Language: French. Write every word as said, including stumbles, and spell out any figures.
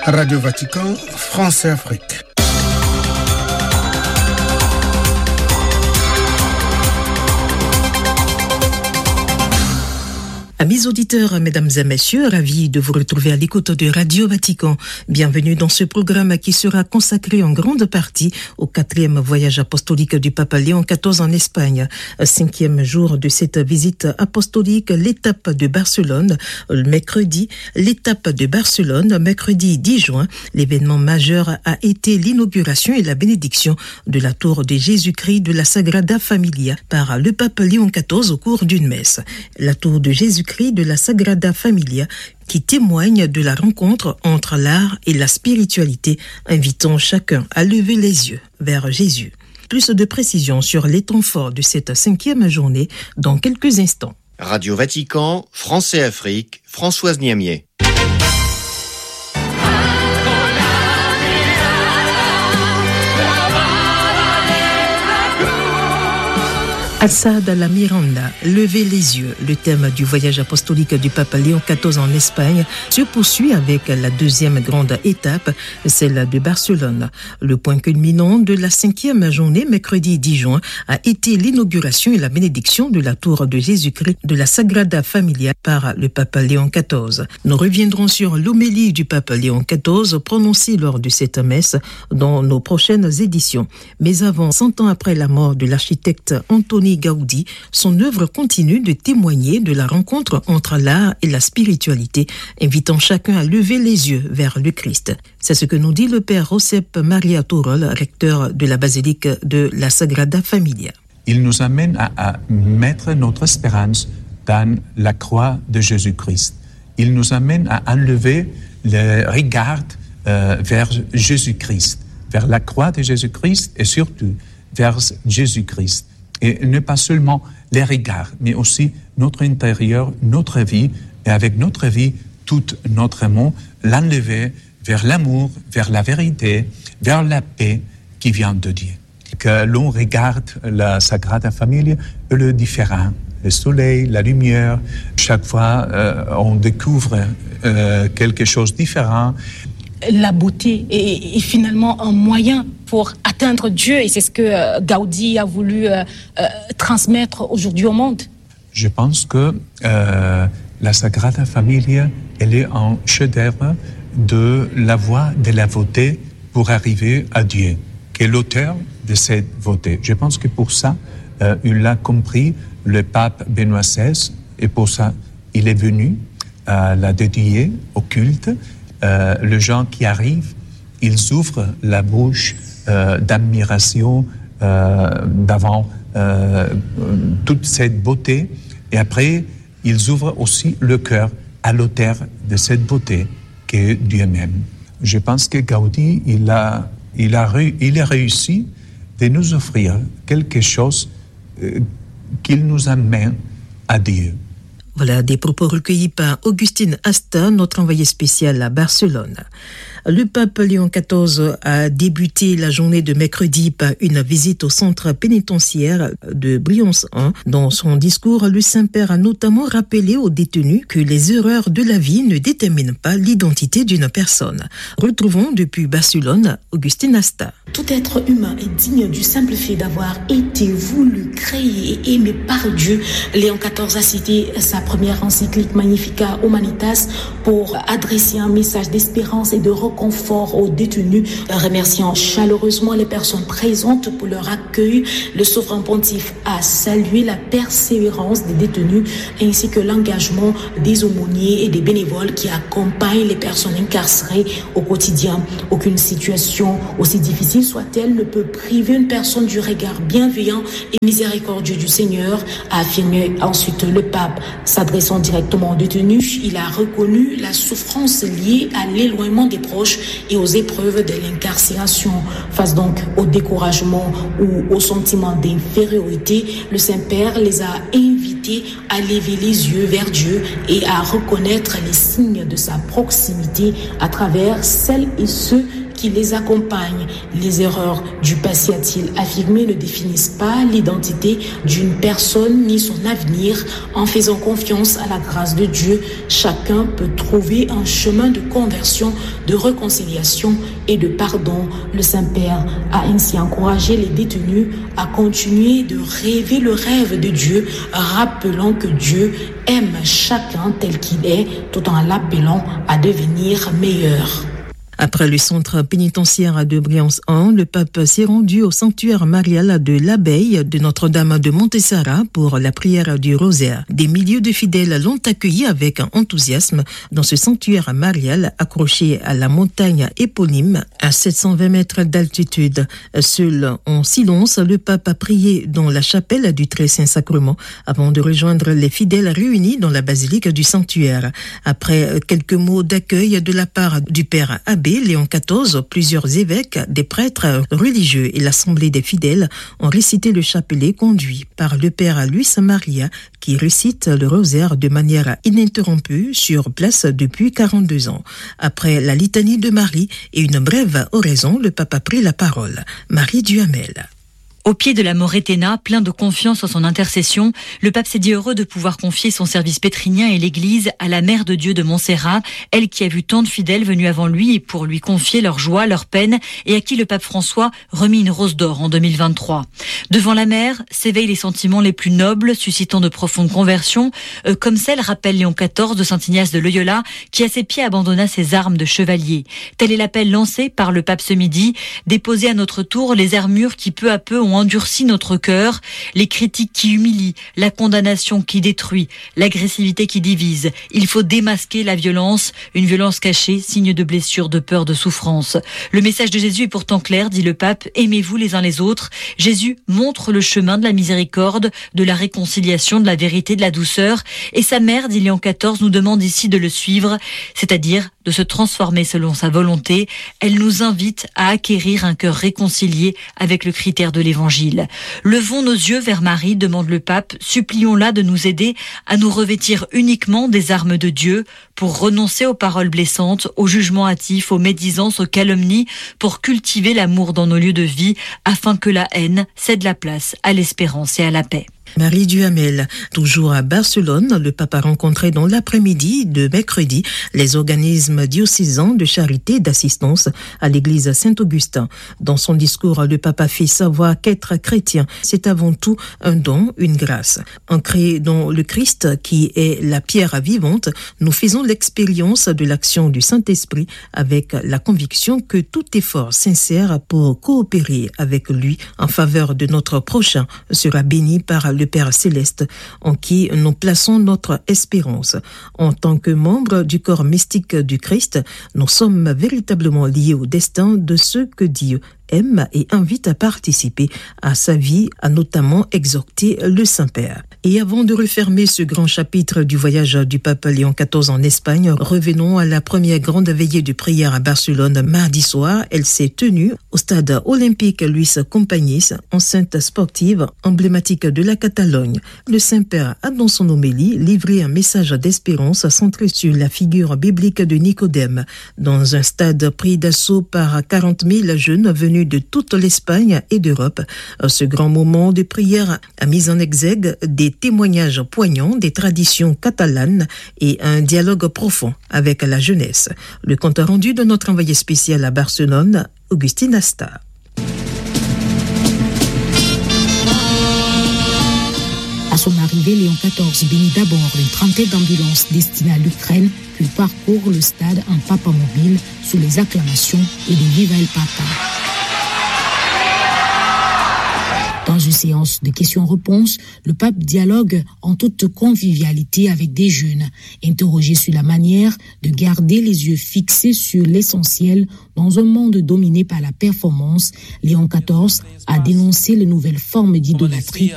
Radio Vatican, France et Afrique. Amis auditeurs, mesdames et messieurs, ravis de vous retrouver à l'écoute de Radio Vatican. Bienvenue dans ce programme qui sera consacré en grande partie au quatrième voyage apostolique du pape Léon quatorze en Espagne. Cinquième jour de cette visite apostolique, l'étape de Barcelone, le mercredi, l'étape de Barcelone, mercredi dix juin. L'événement majeur a été l'inauguration et la bénédiction de la tour de Jésus-Christ de la Sagrada Familia par le pape Léon quatorze au cours d'une messe. La tour de Jésus-Christ de la Sagrada Familia qui témoigne de la rencontre entre l'art et la spiritualité, invitant chacun à lever les yeux vers Jésus. Plus de précisions sur les temps forts de cette cinquième journée dans quelques instants. Radio Vatican, France et Afrique, Françoise Niamier. Alçada la Miranda, lever les yeux. Le thème du voyage apostolique du pape Léon quatorze en Espagne se poursuit avec la deuxième grande étape, celle de Barcelone. Le point culminant de la cinquième journée, mercredi dix juin, a été l'inauguration et la bénédiction de la tour de Jésus-Christ de la Sagrada Familia par le pape Léon quatorze. Nous reviendrons sur l'homélie du pape Léon quatorze prononcée lors de cette messe dans nos prochaines éditions. Mais avant, cent ans après la mort de l'architecte Antoni Gaudi, son œuvre continue de témoigner de la rencontre entre l'art et la spiritualité, invitant chacun à lever les yeux vers le Christ. C'est ce que nous dit le père Josep Maria Turol, recteur de la basilique de la Sagrada Familia. Il nous amène à, à mettre notre espérance dans la croix de Jésus-Christ. Il nous amène à enlever le regard euh, vers Jésus-Christ, vers la croix de Jésus-Christ et surtout vers Jésus-Christ. Et ne pas seulement les regards, mais aussi notre intérieur, notre vie, et avec notre vie, tout notre monde, l'enlever vers l'amour, vers la vérité, vers la paix qui vient de Dieu. Que l'on regarde la Sagrada Familia, le différent, le soleil, la lumière. Chaque fois, euh, on découvre euh, quelque chose de différent. La beauté est, est finalement un moyen pour atteindre Dieu, et c'est ce que euh, Gaudi a voulu euh, euh, transmettre aujourd'hui au monde. Je pense que euh, la Sagrada Familia, elle est un chef-d'œuvre de la voie de la beauté pour arriver à Dieu, qui est l'auteur de cette beauté. Je pense que pour ça, euh, il a compris le pape Benoît seize, et pour ça, il est venu à la dédier au culte. Euh, les gens qui arrivent, ils ouvrent la bouche euh, d'admiration euh, devant euh, toute cette beauté, et après, ils ouvrent aussi le cœur à l'auteur de cette beauté, qui est Dieu même. Je pense que Gaudi, il a, il a, il a réussi de nous offrir quelque chose euh, qu'il nous amène à Dieu. Voilà des propos recueillis par Augustine Asta, notre envoyé spécial à Barcelone. Le pape Léon quatorze a débuté la journée de mercredi par une visite au centre pénitentiaire de Briançon un. Dans son discours, le Saint-Père a notamment rappelé aux détenus que les erreurs de la vie ne déterminent pas l'identité d'une personne. Retrouvons depuis Barcelone Augustine Asta. Tout être humain est digne du simple fait d'avoir été voulu, créé et aimé par Dieu. Léon quatorze a cité sa première encyclique Magnificat Humanitas pour adresser un message d'espérance et de reconfort aux détenus, remerciant chaleureusement les personnes présentes pour leur accueil. Le souverain pontife a salué la persévérance des détenus ainsi que l'engagement des aumôniers et des bénévoles qui accompagnent les personnes incarcérées au quotidien. Aucune situation, aussi difficile soit-elle, ne peut priver une personne du regard bienveillant et miséricordieux du Seigneur, a affirmé ensuite le pape. S'adressant directement aux détenus, il a reconnu la souffrance liée à l'éloignement des proches et aux épreuves de l'incarcération. Face donc au découragement ou au sentiment d'infériorité, le Saint-Père les a invités à lever les yeux vers Dieu et à reconnaître les signes de sa proximité à travers celles et ceux qui les accompagne. Les erreurs du passé, a-t-il affirmé, ne définissent pas l'identité d'une personne ni son avenir. En faisant confiance à la grâce de Dieu, chacun peut trouver un chemin de conversion, de réconciliation et de pardon. Le Saint-Père a ainsi encouragé les détenus à continuer de rêver le rêve de Dieu, rappelant que Dieu aime chacun tel qu'il est, tout en l'appelant à devenir meilleur. Après le centre pénitentiaire de Briançon un, le pape s'est rendu au sanctuaire marial de l'Abbaye de Notre-Dame de Montessara pour la prière du rosaire. Des milliers de fidèles l'ont accueilli avec enthousiasme dans ce sanctuaire marial accroché à la montagne éponyme à sept cent vingt mètres d'altitude. Seul en silence, le pape a prié dans la chapelle du Très Saint-Sacrement avant de rejoindre les fidèles réunis dans la basilique du sanctuaire. Après quelques mots d'accueil de la part du père abbé Léon quatorze, plusieurs évêques, des prêtres religieux et l'assemblée des fidèles ont récité le chapelet conduit par le père Luis Maria qui récite le rosaire de manière ininterrompue sur place depuis quarante-deux ans. Après la litanie de Marie et une brève oraison, le pape a pris la parole. Marie Duhamel. Au pied de la Moretena, plein de confiance en son intercession, le pape s'est dit heureux de pouvoir confier son service pétrinien et l'Église à la Mère de Dieu de Montserrat, elle qui a vu tant de fidèles venus avant lui et pour lui confier leur joie, leur peine, et à qui le pape François remit une rose d'or en deux mille vingt-trois. Devant la Mère s'éveillent les sentiments les plus nobles, suscitant de profondes conversions, euh, comme celle, rappelle Léon quatorze, de saint Ignace de Loyola, qui à ses pieds abandonna ses armes de chevalier. Tel est l'appel lancé par le pape ce midi, déposer à notre tour les armures qui peu à peu ont endurci notre cœur, les critiques qui humilient, la condamnation qui détruit, l'agressivité qui divise. Il faut démasquer la violence, une violence cachée, signe de blessure, de peur, de souffrance. Le message de Jésus est pourtant clair, dit le pape, aimez-vous les uns les autres. Jésus montre le chemin de la miséricorde, de la réconciliation, de la vérité, de la douceur, et sa mère, dit Léon quatorze, nous demande ici de le suivre, c'est-à-dire de se transformer selon sa volonté. Elle nous invite à acquérir un cœur réconcilié avec le critère de l'évangile. Levons nos yeux vers Marie, demande le pape, supplions-la de nous aider à nous revêtir uniquement des armes de Dieu pour renoncer aux paroles blessantes, aux jugements hâtifs, aux médisances, aux calomnies, pour cultiver l'amour dans nos lieux de vie afin que la haine cède la place à l'espérance et à la paix. Marie Duhamel. Toujours à Barcelone, le pape a rencontré dans l'après-midi de mercredi les organismes diocésains de charité et d'assistance à l'église Saint-Augustin. Dans son discours, le pape a fait savoir qu'être chrétien, c'est avant tout un don, une grâce. Ancré dans le Christ, qui est la pierre vivante, nous faisons l'expérience de l'action du Saint-Esprit avec la conviction que tout effort sincère pour coopérer avec lui en faveur de notre prochain sera béni par le Père Céleste, en qui nous plaçons notre espérance. En tant que membres du corps mystique du Christ, nous sommes véritablement liés au destin de ceux que Dieu aime et invite à participer à sa vie, a notamment exhorté le Saint-Père. Et avant de refermer ce grand chapitre du voyage du pape Léon quatorze en Espagne, revenons à la première grande veillée de prière à Barcelone mardi soir. Elle s'est tenue au stade olympique Luis Companys, enceinte sportive emblématique de la Catalogne. Le Saint-Père a dans son homélie livré un message d'espérance centré sur la figure biblique de Nicodème. Dans un stade pris d'assaut par quarante mille jeunes venus de toute l'Espagne et d'Europe, ce grand moment de prière a mis en exergue des témoignages poignants des traditions catalanes et un dialogue profond avec la jeunesse. Le compte rendu de notre envoyé spécial à Barcelone, Augustine Asta. À son arrivée, Léon quatorze bénit d'abord une trentaine d'ambulances destinées à l'Ukraine, puis parcourt le stade en papamobile sous les acclamations et des Viva el Papa. Dans une séance de questions-réponses, le pape dialogue en toute convivialité avec des jeunes. Interrogé sur la manière de garder les yeux fixés sur l'essentiel dans un monde dominé par la performance, Léon quatorze a dénoncé les nouvelles formes d'idolâtrie